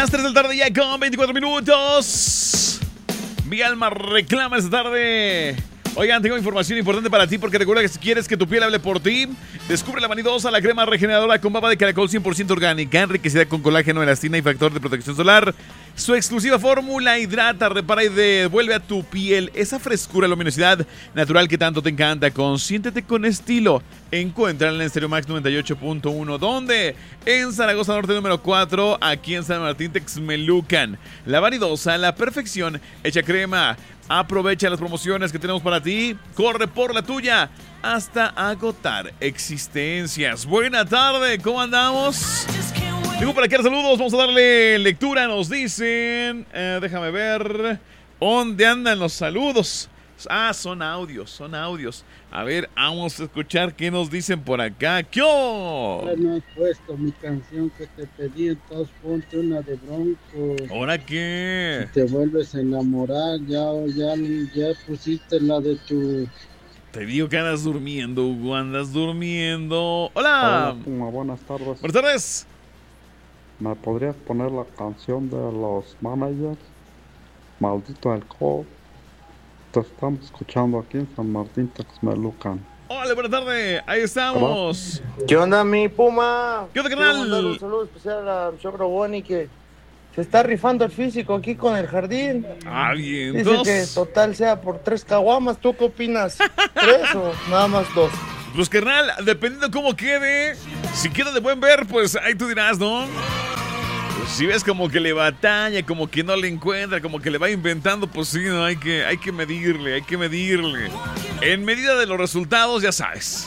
Las 3 de la tarde ya con 24 minutos. Mi alma reclama esta tarde. Oigan, tengo información importante para ti porque recuerda que si quieres que tu piel hable por ti, descubre la Vanidosa, la crema regeneradora con baba de caracol 100% orgánica, enriquecida con colágeno, elastina y factor de protección solar. Su exclusiva fórmula hidrata, repara y devuelve a tu piel esa frescura y luminosidad natural que tanto te encanta. Consiéntete con estilo. Encuéntrala en Stereo Max 98.1. ¿Dónde? En Zaragoza Norte número 4, aquí en San Martín Texmelucan. La Vanidosa, la perfección hecha crema. Aprovecha las promociones que tenemos para ti. Corre por la tuya hasta agotar existencias. Buena tarde, ¿cómo andamos? Digo para aquí los saludos, vamos a darle lectura. Nos dicen, déjame ver, ¿dónde andan los saludos? Ah, son audios. A ver, vamos a escuchar qué nos dicen por acá. ¿Qué? No has puesto mi canción que te pedí, entonces ponte una de Broncos. ¿Ahora qué? Si te vuelves a enamorar, ya pusiste la de tu... Te digo que andas durmiendo, Hugo, andas durmiendo. ¡Hola! Hola, buenas tardes. Buenas tardes. ¿Me podrías poner la canción de los managers? Maldito alcohol. Te estamos escuchando aquí en San Martín Texmelucan. Hola, buenas tardes. Ahí estamos. Hola. ¿Qué onda, mi Puma? ¿Qué onda, carnal? Quiero mandar un saludo especial a Chocro Boni que se está rifando el físico aquí con el jardín. Ah, bien. Dice que total sea por 3 caguamas. ¿Tú qué opinas? ¿3 o nada más 2? Pues, carnal, dependiendo cómo quede, si queda de buen ver, pues ahí tú dirás, ¿no? Pues, si ves como que le batalla, como que no le encuentra, como que le va inventando, pues sí, ¿no? Hay que medirle. En medida de los resultados, ya sabes.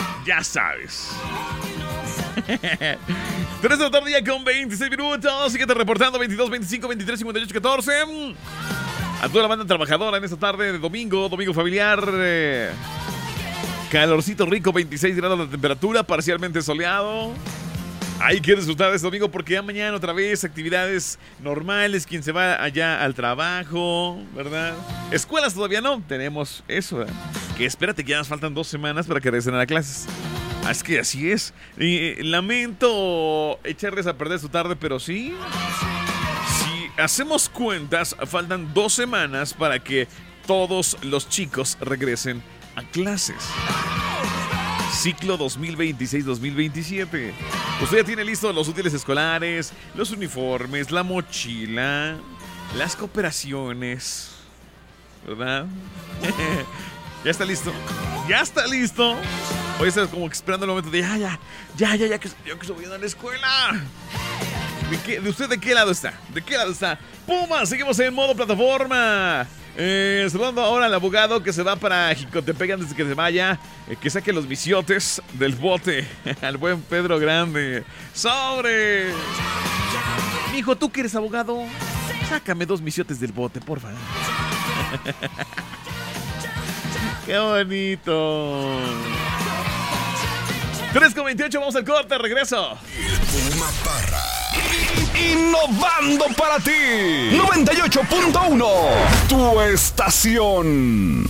3 de la tarde ya con 26 minutos. Síguete reportando 22, 25, 23, 58, 14. A toda la banda trabajadora en esta tarde de domingo familiar. Calorcito rico, 26 grados de temperatura, parcialmente soleado. Hay que disfrutar de este domingo porque ya mañana otra vez actividades normales. Quien se va allá al trabajo, ¿verdad? Escuelas todavía no, tenemos eso, ¿verdad? Que espérate que ya nos faltan 2 semanas para que regresen a clases. Es que así es. Y lamento echarles a perder su tarde, pero sí. Si hacemos cuentas, faltan 2 semanas para que todos los chicos regresen a clases. Ciclo 2026-2027. Usted ya tiene listos los útiles escolares, los uniformes, la mochila, las cooperaciones, ¿verdad? Ya está listo. Hoy estás como esperando el momento de ya, que se vayan a la escuela. ¿De usted de qué lado está? Puma, seguimos en modo plataforma. Saludando ahora al abogado que se va para Jicotepec antes de que se vaya. Que saque los misiotes del bote. Al buen Pedro Grande. ¡Sobre! Mijo, tú que eres abogado, sácame 2 misiotes del bote, por favor. ¡Qué bonito! 3:28, vamos al corte, regreso. Puma Parra. Innovando para ti. 98.1. Tu estación.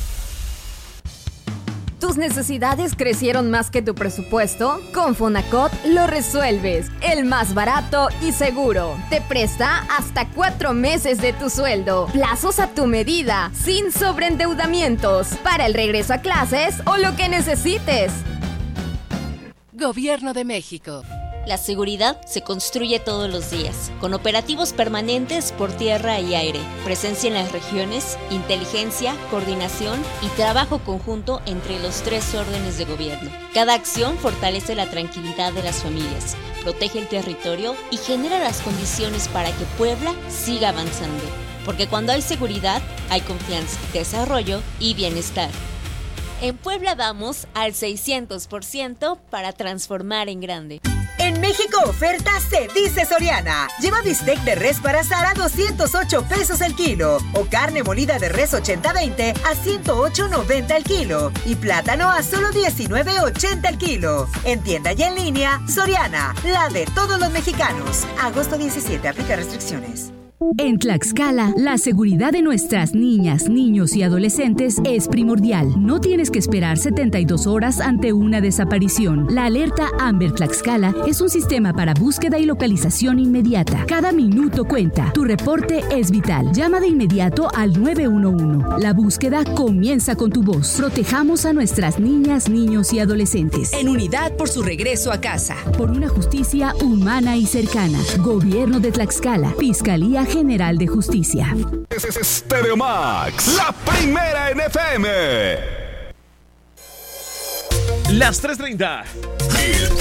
¿Tus necesidades crecieron más que tu presupuesto? Con Fonacot lo resuelves. El más barato y seguro. Te presta hasta 4 meses de tu sueldo. Plazos a tu medida, sin sobreendeudamientos. Para el regreso a clases o lo que necesites. Gobierno de México. La seguridad se construye todos los días, con operativos permanentes por tierra y aire, presencia en las regiones, inteligencia, coordinación y trabajo conjunto entre los 3 órdenes de gobierno. Cada acción fortalece la tranquilidad de las familias, protege el territorio y genera las condiciones para que Puebla siga avanzando. Porque cuando hay seguridad, hay confianza, desarrollo y bienestar. En Puebla vamos al 600% para transformar en grande. En México oferta se dice Soriana. Lleva bistec de res para asar a 208 pesos el kilo. O carne molida de res 80-20 a 108.90 el kilo. Y plátano a solo 19.80 el kilo. En tienda y en línea, Soriana, la de todos los mexicanos. Agosto 17, aplica restricciones. En Tlaxcala, la seguridad de nuestras niñas, niños y adolescentes es primordial. No tienes que esperar 72 horas ante una desaparición. La alerta Amber Tlaxcala es un sistema para búsqueda y localización inmediata. Cada minuto cuenta. Tu reporte es vital. Llama de inmediato al 911. La búsqueda comienza con tu voz. Protejamos a nuestras niñas, niños y adolescentes. En unidad por su regreso a casa. Por una justicia humana y cercana. Gobierno de Tlaxcala. Fiscalía General de Justicia. Stereo Max, la primera en FM. Las 3:30.